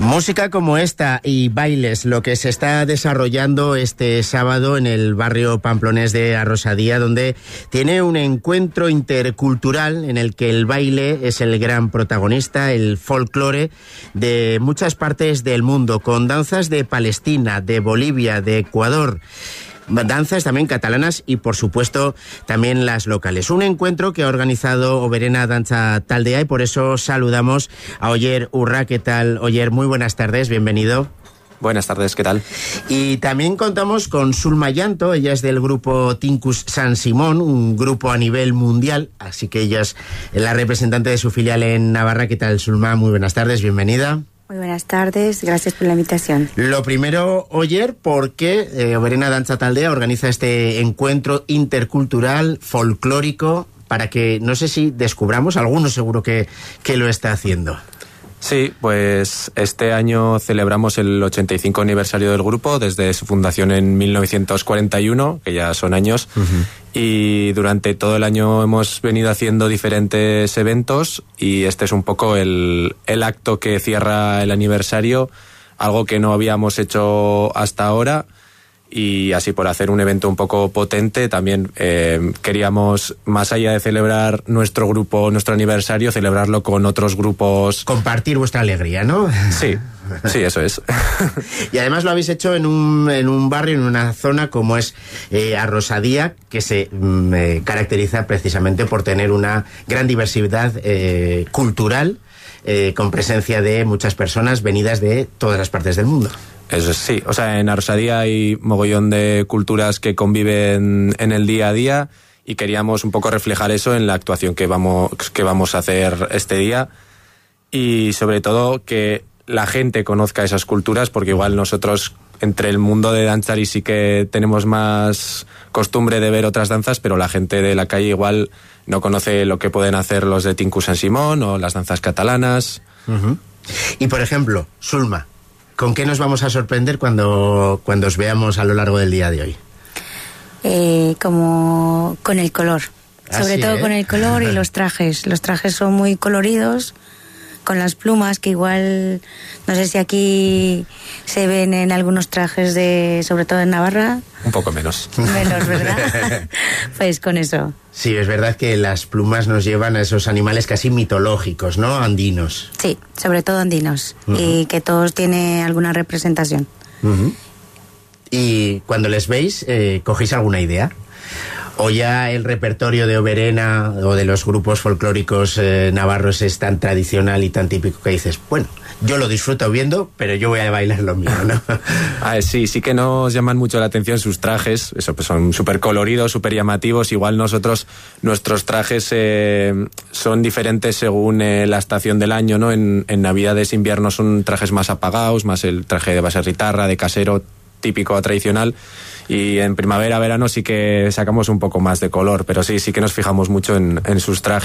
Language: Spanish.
Música como esta y bailes, lo que se está desarrollando este sábado en el barrio pamplonés de Arrosadía, donde tiene un encuentro intercultural en el que el baile es el gran protagonista, el folclore de muchas partes del mundo, con danzas de Palestina, de Bolivia, de Ecuador, danzas también catalanas y, por supuesto, también las locales. Un encuentro que ha organizado Oberena Dantza Taldea y por eso saludamos a Oyer Urra. ¿Qué tal, Oyer? Muy buenas tardes, bienvenido. Buenas tardes, ¿qué tal? Y también contamos con Sulma Llanto, ella es del grupo Tincus San Simón, un grupo a nivel mundial, así que ella es la representante de su filial en Navarra. ¿Qué tal, Sulma? Muy buenas tardes, bienvenida. Muy buenas tardes, gracias por la invitación. Lo primero, Oyer, ¿por qué Oberena Dantza Taldea organiza este encuentro intercultural, folclórico, para que, no sé si descubramos, alguno seguro que lo está haciendo? Sí, pues este año celebramos el 85 aniversario del grupo desde su fundación en 1941, que ya son años, y durante todo el año hemos venido haciendo diferentes eventos y este es un poco el acto que cierra el aniversario, algo que no habíamos hecho hasta ahora. Y así, por hacer un evento un poco potente, también queríamos, más allá de celebrar nuestro grupo, nuestro aniversario, celebrarlo con otros grupos. Compartir vuestra alegría, ¿no? Sí, eso es. Y además lo habéis hecho en un barrio, en una zona como es Arrosadía, que se caracteriza precisamente por tener una gran diversidad cultural, con presencia de muchas personas venidas de todas las partes del mundo. Eso sí, o sea, en Arrosadía hay mogollón de culturas que conviven en el día a día y queríamos un poco reflejar eso en la actuación que vamos a hacer este día y sobre todo que la gente conozca esas culturas, porque igual nosotros entre el mundo de danzari sí que tenemos más costumbre de ver otras danzas, pero la gente de la calle igual no conoce lo que pueden hacer los de Tincus San Simón o las danzas catalanas. Y por ejemplo, Sulma, ¿con qué nos vamos a sorprender cuando os veamos a lo largo del día de hoy? Como con el color, sobre todo con el color y los trajes. Los trajes son muy coloridos, con las plumas, que igual, no sé si aquí se ven en algunos trajes sobre todo en Navarra. Un poco menos. Menos, ¿verdad? Pues con eso. Sí, es verdad que las plumas nos llevan a esos animales casi mitológicos, ¿no? Andinos. Sí, sobre todo andinos. Y que todos tienen alguna representación. Y cuando les veis, ¿cogéis alguna idea? ¿O ya el repertorio de Oberena o de los grupos folclóricos navarros es tan tradicional y tan típico que dices, bueno, yo lo disfruto viendo, pero yo voy a bailar lo mío, ¿no? Sí que nos llaman mucho la atención sus trajes, eso, pues son súper coloridos, súper llamativos. Igual nuestros trajes son diferentes según la estación del año, ¿no? En Navidades, invierno son trajes más apagados, más el traje de baserritarra, de casero, típico, tradicional. Y en primavera, verano sí que sacamos un poco más de color, pero sí que nos fijamos mucho en sus trajes.